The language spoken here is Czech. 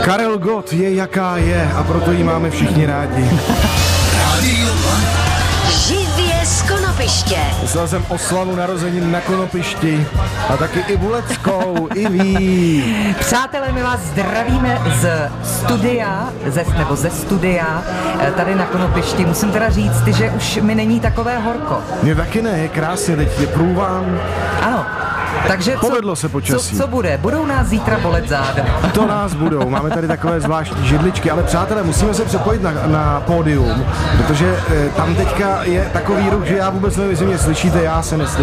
Karel Gott je jaká je a proto ji máme všichni rádi. Živě z Konopiště. Myslel jsem oslavu narozenin na Konopišti a taky i Buleckou, i ví. Přátelé, my vás zdravíme z studia, ze studia tady na Konopišti. Musím teda říct, že už mi není takové horko. Mně taky ne, je krásně, teď je průván. Ano. Takže povedlo se počasí. Co bude? Budou nás zítra bolet záda? To nás budou. Máme tady takové zvláštní židličky, ale přátelé, musíme se přepojit na pódium, protože tam teďka je takový ruch, že já vůbec nevím, jestli mě slyšíte, já se neslyším.